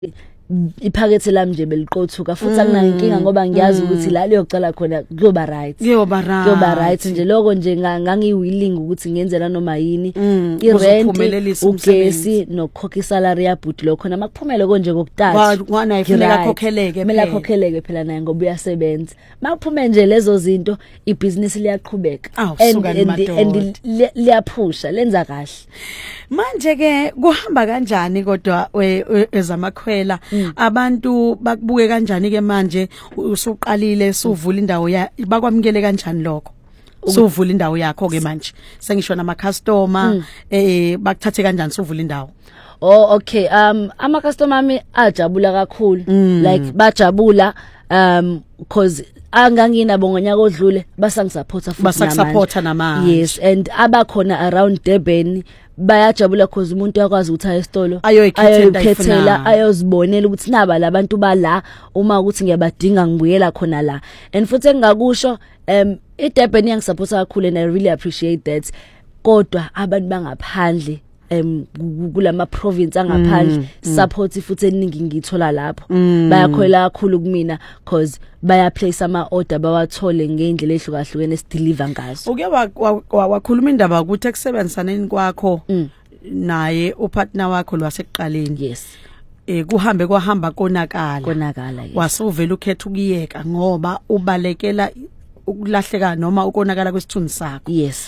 iphakethe lami nje beliqothuka futhi akunankinga ngoba ngiyazi ukuthi la liyocala khona kuyoba right nje lokho nje ngangiwilling ukuthi ngenzela noma yini irent ugesi nokukhokha isalary yabhuti lokho khona makuphumele konje kokuthathu kwana ifuneka khokheleke kumele akhokheleke phela naye ngoba uyasebenza makuphume nje lezo zinto ibhizinisi liyaqhubeka and liyaphusha lenza kahle manje ke kuhamba kanjani kodwa ezamakhwela abantu bakubuke kanjani ke manje usuqalile suvula indawo bakwamukele kanjani lokho suvula indawo yakho ke manje sengisho nama customer bakuthathe kanjani suvula indawo Oh okay ama customer ami ajabula kakhulu like bajabula cause anganginabo ngonyaka odlule basangisupporta futhi namanje yes and abakhona around Durban bayajabula cause umuntu yakwazi ukuthi aye esitolo ayokhethela ayozibonela ukuthi naba labantu bala uma ukuthi ngiyabadinga ngibuyela khona la and futhi engakusho iDurban yangisupporta kakhulu and I really appreciate that kodwa abantu bangaphandle kulama province angaphandle support futhi eningi ngithola lapho bayakhwela kakhulu kumina cause baya place ama order bawathole ngendlela ehlukahlukene esideliver ngazo uke wakhuluma indaba ukuthi ekusebenzisaneni kwakho naye upartner wakho lwasekuqaleni yes kwahamba konakala yes wasuvela ukhetha ukuyeka ngoba ubalekela ukulahleka noma ukonakala kwesithunzi sakho yes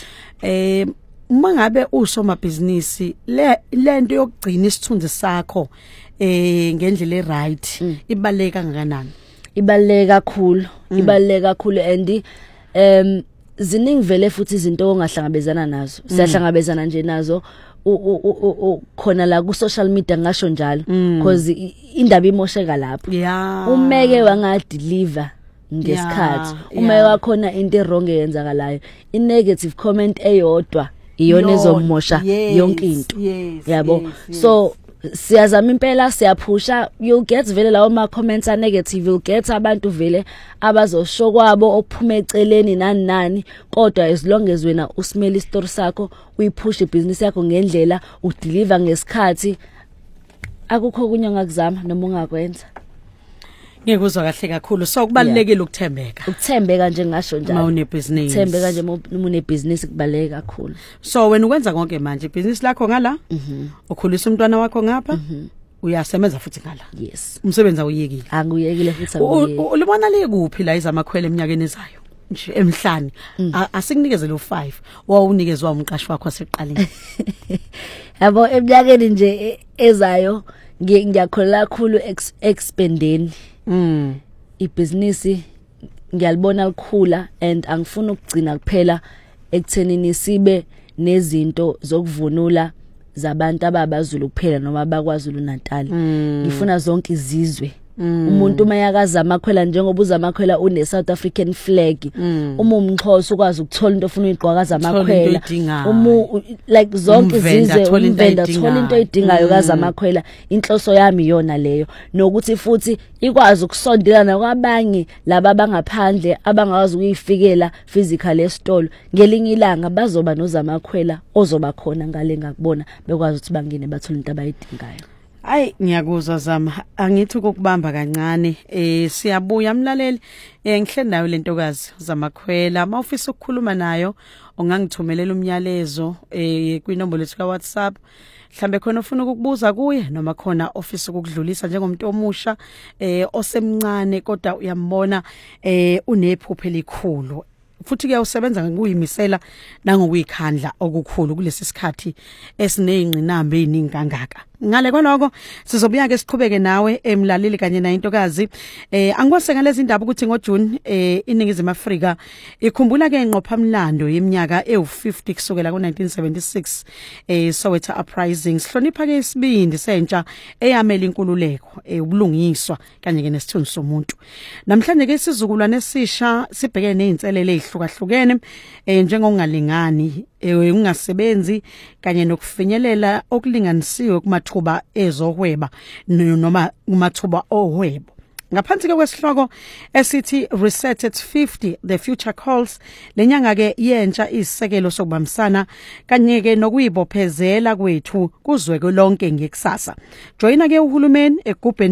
mangabe usomabhizinisi lento yokugcina isithunzi sakho ngendlela eright ibaleka kangakanani ibaleka kakhulu and ziningi vele futhi izinto ongahlangabezana nazo siyahlangabezana nje nazo khona la ku social media ngasho njalo because indaba imosheka lapho umeke wanga deliver ngesikhathi umeke wakhona into errong eyenzakalayo i negative comment eyodwa iyona ezomosha yonke into yabo so siyazama impela siyaphusha you'll get vele lawo ma comments are negative you'll get abantu vele abazosho kwabo ophume eceleni nani kodwa as long as wena usmela istory sakho uyipush ibusiness yakho ngendlela udeliver ngesikhathi akukho kunye ongakuzama noma ungakwenza ngekuzwa kahle kakhulu so kubalekile ukuthembeka nje ngasho njalo mawune business uthembeka nje une business kubaleke kakhulu so wena ukwenza konke manje business lakho ngala ukhulisa umntwana wakho ngapha uyasebenza futhi ngala yes umsebenzi awuyekile angiyekile futhi ulibona likuphi la izamakhwele eminyakeni ezayo nje emhlanje asikunikeze lo 5 wawunikezwa umqashi wakho aseqaleni yabo eminyakeni nje ezayo ngiyakhola kakhulu expandeni ibusiness ngiyalibona likhula and angifuni ukugcina kuphela ekuthenini sibe nezinto zokuvunula zabantu ababaZulu kuphela noma bakwaZulu Natal ngifuna zonke izizwe umuntu mayakaza amakhwela njengoba uzamakhwela une South African flag uma umXhosa ukwazi ukuthola into ofuna uyiqhwakaza amakhwela like zonke izizwe umvenda thola into oyidingayo kaza amakhwela inhloso yami yona leyo nokuthi futhi ikwazi ukusondelana kwabanye laba bangaphandle abangakwazi ukuyifikela physical esitolo ngelinye ilanga bazoba nozamakhwela ozoba khona ngale ngakubona bekwazi ukuthi bangene bathola into abayidingayo Hayi ngiyakuzwa Zama angithi ukubamba kancane siyabuya mlaleli ngihle nayo lentokazi zamakhwela mawufisa ukukhuluma nayo ungangithumelela umyalezo kwinombolo lethu ka WhatsApp mhlambe khona ufuna ukukubuza kuye noma khona office ukudlulisa njengomuntu omusha osemncane kodwa uyambona unephupho elikhulu futhi ke usebenza ngokuyimisela nangokuyikhandla okukhulu kulesi sikhathi esineyingqinamba eziningi kangaka ngale kwaloko sizobuya ke siqhubeke nawe emlaleli kanye na intokazi angwase ngalezi indaba ukuthi ngoJune iningizimu Afrika ikhumbula ke ingqophamlando yeminyaka ewu50 kusukela ku1976 Soweto uprising sihlonipha ke isibindi sentsha eyamela inkululeko ubulungiswa kanye ke nesithunzi somuntu namhlanje ke isizukulwane esisha sibhekene nezinselele ezihlukahlukene njengokungalingani ungasebenzi kanye nokufinyelela okulinganisiwe kumathuba ezohweba noma kumathuba ohwebo ngaphansi kwesihloko esithi Reset at 50 the future calls lenyanga ke yentsha isisekelo sokubambisana kanye ke nokuyibophezela kwethu kuzweke lonke ngekusasa joyina ke uhulumeni egubheni